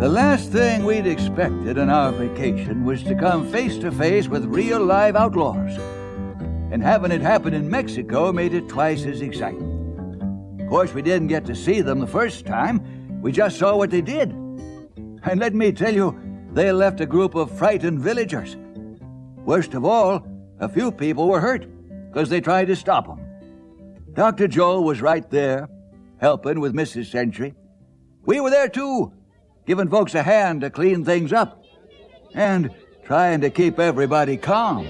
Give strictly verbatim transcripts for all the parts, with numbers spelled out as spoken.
The last thing we'd expected on our vacation was to come face to face with real live outlaws. And having it happen in Mexico made it twice as exciting. Of course, we didn't get to see them the first time. We just saw what they did. And let me tell you, they left a group of frightened villagers. Worst of all, a few people were hurt because they tried to stop them. Doctor Joe was right there, helping with Missus Century. We were there too, giving folks a hand to clean things up and trying to keep everybody calm.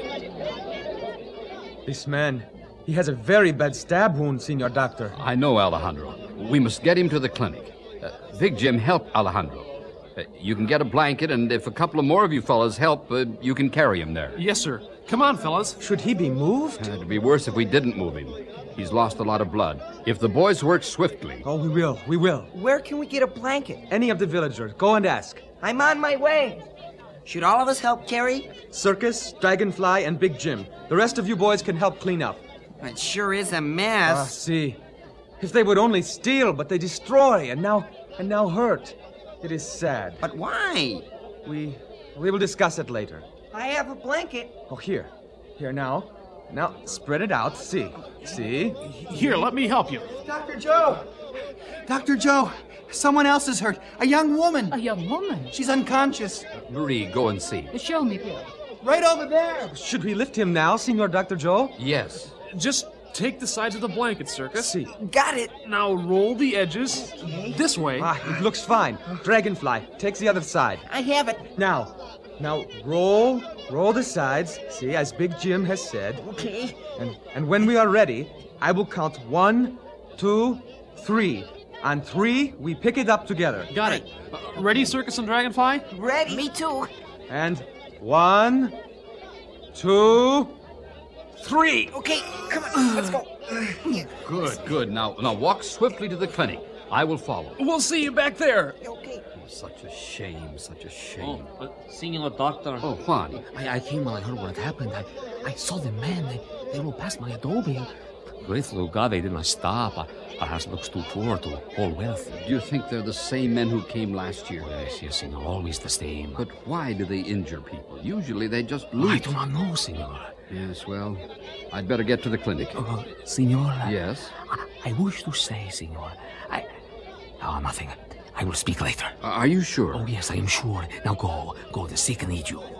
This man, he has a very bad stab wound, Senor Doctor. I know, Alejandro. We must get him to the clinic. Uh, Big Jim, help Alejandro. Uh, you can get a blanket, and if a couple of more of you fellas help, uh, you can carry him there. Yes, sir. Come on, fellas. Should he be moved? Uh, it'd be worse if we didn't move him. He's lost a lot of blood. If the boys work swiftly... Oh, we will, we will. Where can we get a blanket? Any of the villagers, go and ask. I'm on my way. Should all of us help carry? Circus, Dragonfly, and Big Jim. The rest of you boys can help clean up. It sure is a mess. Ah, see. If they would only steal, but they destroy, and now, and now hurt. It is sad. But why? We, we will discuss it later. I have a blanket. Oh, here. Here now. Now, spread it out. See. See? Here, let me help you. Doctor Joe! Doctor Joe! Someone else is hurt. A young woman. A young woman? She's unconscious. Marie, go and see. Show me, Bill. Right over there. Should we lift him now, Senor Doctor Joe? Yes. Just take the sides of the blanket, Circus. See. Got it. Now roll the edges this way. Ah, it looks fine. Dragonfly, takes the other side. I have it. Now, now roll, roll the sides. See, as Big Jim has said. Okay. And and when we are ready, I will count one, two, three. On three, we pick it up together. Got it. Uh, ready, Circus and Dragonfly? Ready. Me too. And one, two, three. Okay, come on, let's go. Good, good. Now, now walk swiftly to the clinic. I will follow. We'll see you back there. Okay. Oh, such a shame, such a shame. Oh, uh, Senor Doctor. Oh, Juan. I, I came when I heard what had happened. I, I saw the men. They, they rode past my adobe. Grateful to God they did not stop. Our, our house looks too poor to hold wealth. Do you think they're the same men who came last year? Yes, yes, Senor, always the same. But why do they injure people? Usually they just I loot. do not know, Senor. Yes, well, I'd better get to the clinic. Uh, Senor? Yes? I, I wish to say, Senor. I... Oh, nothing. I will speak later. Uh, are you sure? Oh, yes, I am sure. Now go. Go. The sick need you.